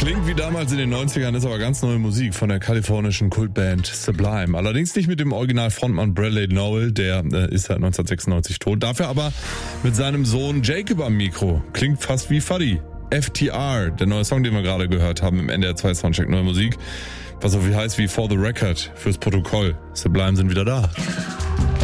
Klingt wie damals in den 90ern, ist aber ganz neue Musik von der kalifornischen Kultband Sublime. Allerdings nicht mit dem Original-Frontmann Bradley Nowell, der ist ja 1996 tot. Dafür aber mit seinem Sohn Jacob am Mikro. Klingt fast wie Fuddy. FTR, der neue Song, den wir gerade gehört haben im NDR 2 Soundcheck Neue Musik. Was so viel heißt wie For the Record, fürs Protokoll. Sublime sind wieder da.